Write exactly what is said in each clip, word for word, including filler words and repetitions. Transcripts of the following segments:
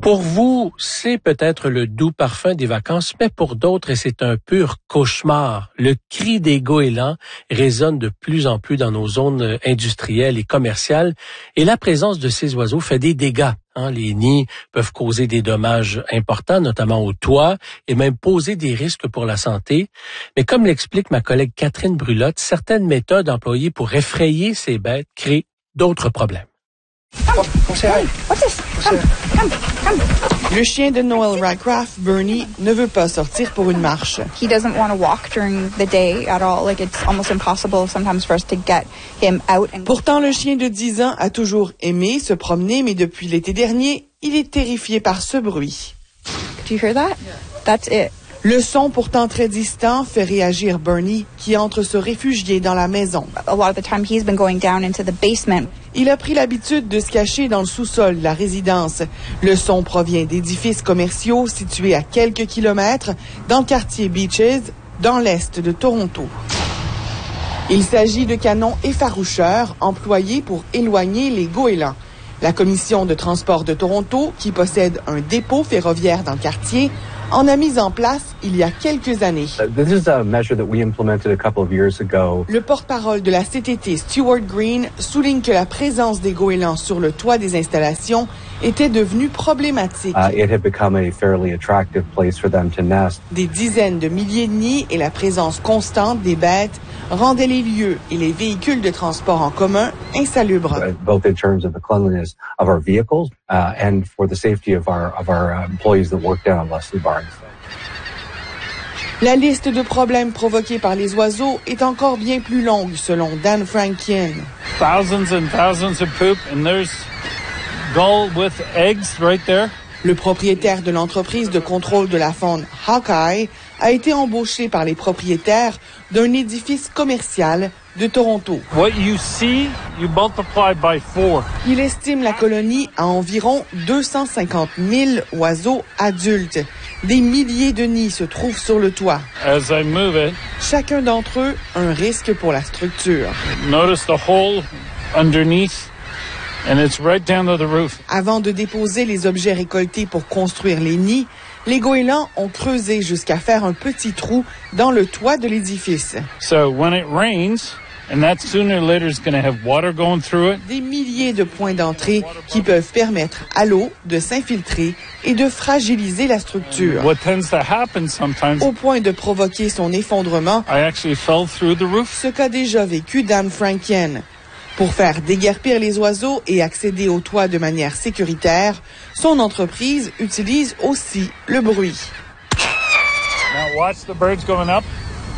Pour vous, c'est peut-être le doux parfum des vacances, mais pour d'autres, c'est un pur cauchemar. Le cri des goélands résonne de plus en plus dans nos zones industrielles et commerciales, et la présence de ces oiseaux fait des dégâts. Hein, les nids peuvent causer des dommages importants, notamment au toit, et même poser des risques pour la santé. Mais comme l'explique ma collègue Catherine Brulotte, certaines méthodes employées pour effrayer ces bêtes créent d'autres problèmes. Come. What's this? Come, come, come. Le chien de Noel Rycraft, Bernie, ne veut pas sortir pour une marche. He doesn't want to walk during the day at all. Like it's almost impossible sometimes for us to get him out. And Pourtant, le chien de dix ans a toujours aimé se promener, mais depuis l'été dernier, il est terrifié par ce bruit. Do you hear that? That's it. Le son, pourtant très distant, fait réagir Bernie, qui entre se réfugier dans la maison. A lot of the time he's been going down into the basement. Il a pris l'habitude de se cacher dans le sous-sol de la résidence. Le son provient d'édifices commerciaux situés à quelques kilomètres dans le quartier Beaches, dans l'est de Toronto. Il s'agit de canons effaroucheurs employés pour éloigner les goélands. La Commission de transport de Toronto, qui possède un dépôt ferroviaire dans le quartier, en a mis en place il y a quelques années. This is a measure that we implemented a couple of years ago. Le porte-parole de la C T T, Stuart Green, souligne que la présence des goélands sur le toit des installations était devenue problématique. Uh, it had become a fairly attractive place for them to nest. Des dizaines de milliers de nids et la présence constante des bêtes rendaient les lieux et les véhicules de transport en commun insalubres. Uh, both in terms of the cleanliness of our vehicles uh, and for the safety of our of our uh, employees that work down on Leslie Barnes. La liste de problèmes provoqués par les oiseaux est encore bien plus longue, selon Dan Frankian. Thousands and thousands of poop, and there's gull with eggs right there. Le propriétaire de l'entreprise de contrôle de la faune Hawkeye a été embauché par les propriétaires d'un édifice commercial de Toronto. What you see, you multiply by four. Il estime la colonie à environ deux cent cinquante mille oiseaux adultes. Des milliers de nids se trouvent sur le toit. As I move it, chacun d'entre eux un risque pour la structure. Notice the hole underneath, and it's right down to the roof. Avant de déposer les objets récoltés pour construire les nids, les goélands ont creusé jusqu'à faire un petit trou dans le toit de l'édifice. So when it rains, and that sooner or later is going to have water going through it. Des milliers de points d'entrée qui peuvent permettre à l'eau de s'infiltrer et de fragiliser la structure. What tends to happen sometimes, au point de provoquer son effondrement, I actually fell through the roof. Ce qu'a déjà vécu Dan Frankian. Pour faire déguerpir les oiseaux et accéder au toit de manière sécuritaire, son entreprise utilise aussi le bruit. Now watch the birds going up.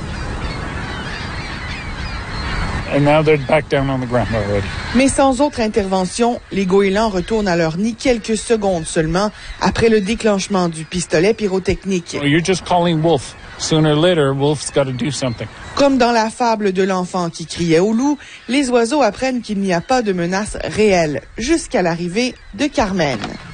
And now they're back down on the ground already. Mais sans autre intervention, les goélands retournent à leur nid quelques secondes seulement après le déclenchement du pistolet pyrotechnique. Well, you're just calling wolf. Sooner or later, wolf's got to do something. Comme dans la fable de l'enfant qui criait au loup, les oiseaux apprennent qu'il n'y a pas de menace réelle jusqu'à l'arrivée de Carmen.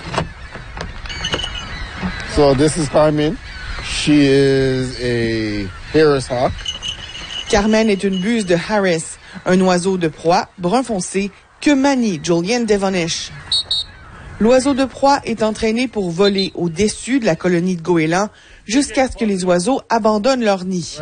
So this is Carmen. She is a Harris hawk. Carmen est une buse de Harris, un oiseau de proie brun foncé que manie Julian Devonish. L'oiseau de proie est entraîné pour voler au-dessus de la colonie de goélands jusqu'à ce que les oiseaux abandonnent leur nid.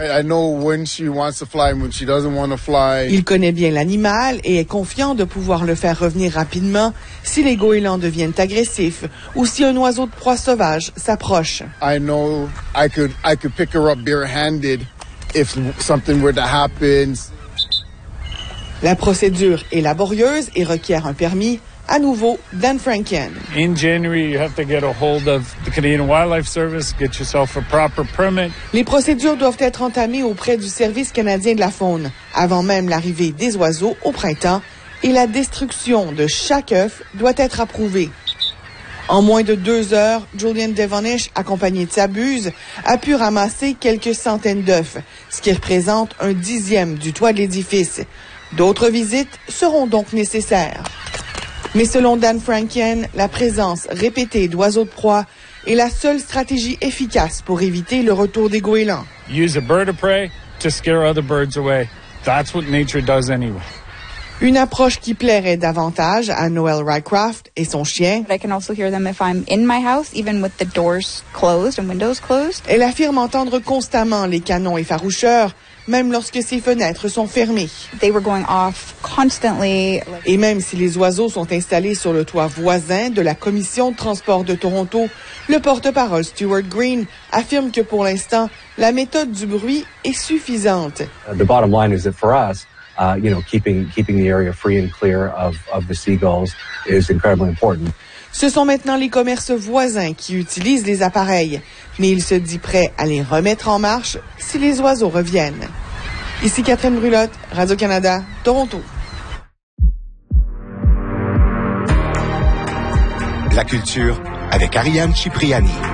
Il connaît bien l'animal et est confiant de pouvoir le faire revenir rapidement si les goélands deviennent agressifs ou si un oiseau de proie sauvage s'approche. I know I could I could pick her up barehanded if something were to happen. La procédure est laborieuse et requiert un permis. À nouveau, Dan Frankian. In January, you have to get a hold of the Canadian Wildlife Service, get yourself a proper permit. Les procédures doivent être entamées auprès du Service canadien de la faune, avant même l'arrivée des oiseaux au printemps, et la destruction de chaque œuf doit être approuvée. En moins de deux heures, Julian Devonish, accompagné de sa buse, a pu ramasser quelques centaines d'œufs, ce qui représente un dixième du toit de l'édifice. D'autres visites seront donc nécessaires. Mais selon Dan Frankian, la présence répétée d'oiseaux de proie est la seule stratégie efficace pour éviter le retour des goélands. Use a bird of prey to scare other birds away. That's what nature does anyway. Une approche qui plairait davantage à Noelle Rycroft et son chien. I can also hear them if I'm in my house, even with the doors closed and windows closed. Elle affirme entendre constamment les canons effaroucheurs, même lorsque ses fenêtres sont fermées. They were going off constantly. Et même si les oiseaux sont installés sur le toit voisin de la Commission de transport de Toronto, le porte-parole Stuart Green affirme que pour l'instant, la méthode du bruit est suffisante. Uh, the bottom line is that for us, uh, you know, keeping keeping the area free and clear of of the seagulls is incredibly important. Ce sont maintenant les commerces voisins qui utilisent les appareils, mais il se dit prêt à les remettre en marche si les oiseaux reviennent. Ici Catherine Brulotte, Radio-Canada, Toronto. La culture avec Ariane Cipriani.